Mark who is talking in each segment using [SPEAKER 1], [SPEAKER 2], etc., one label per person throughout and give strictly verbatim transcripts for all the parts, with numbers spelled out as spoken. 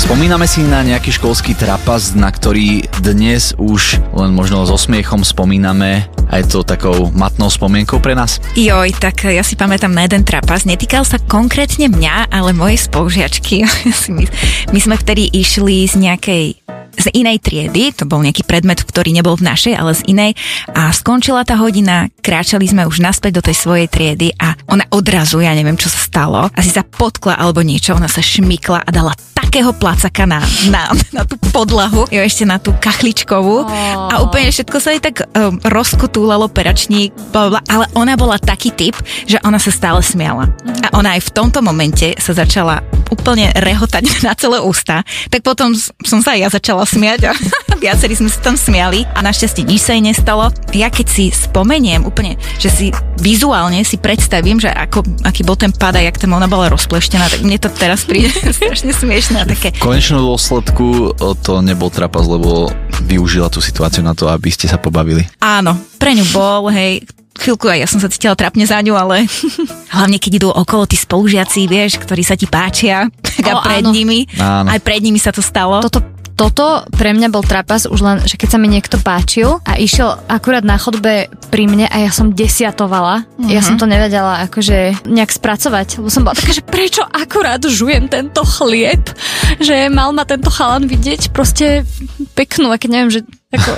[SPEAKER 1] Spomíname si na nejaký školský trapas, na ktorý dnes už len možno so smiechom spomíname a je to takou matnou spomienkou pre nás?
[SPEAKER 2] Joj, tak ja si pamätám na jeden trapas. Netýkal sa konkrétne mňa, ale mojej spolužiačky. my, my sme vtedy išli z nejakej z inej triedy, to bol nejaký predmet, ktorý nebol v našej, ale z inej a skončila tá hodina, kráčali sme už naspäť do tej svojej triedy a ona odrazu, ja neviem, čo sa stalo, asi sa potkla alebo niečo, ona sa šmykla a dala takého placaka na, na, na tú podlahu, jo, ešte na tú kachličkovú oh. a úplne všetko sa jej tak um, rozkotúlalo, peračník, blablabla, ale ona bola taký typ, že ona sa stále smiala. Mm. A ona aj v tomto momente sa začala úplne rehotať na celé ústa, tak potom som sa aj ja začala smiať a viacerí sme sa tam smiali a našťastie nič sa jej nestalo. Ja keď si spomeniem úplne, že si vizuálne si predstavím, že ako, aký bol ten pad a jak tam ona bola rozpleštená, tak mne to teraz príde strašne smiešné. Také.
[SPEAKER 1] V konečnom dôsledku to nebol trapas, lebo využila tú situáciu na to, aby ste sa pobavili.
[SPEAKER 2] Áno, pre ňu bol, hej, chvíľku aj ja som sa cítila trapne za ňu, ale hlavne keď idú okolo tí spolužiaci, vieš, ktorí sa ti páčia, tak a pred áno. nimi, áno. aj pred nimi sa to stalo.
[SPEAKER 3] Toto Toto pre mňa bol trapas už len, že keď sa mi niekto páčil a išiel akurát na chodbe pri mne a ja som desiatovala, uh-huh. ja som to nevedela akože nejak spracovať, lebo som bola taká, že prečo akurát žujem tento chlieb, že mal ma tento chalan vidieť proste peknú, a keď neviem, že ako,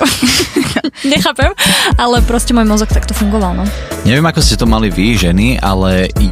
[SPEAKER 3] nechápem, ale proste môj mozog takto fungoval, no.
[SPEAKER 1] Neviem, ako ste to mali vy, ženy, ale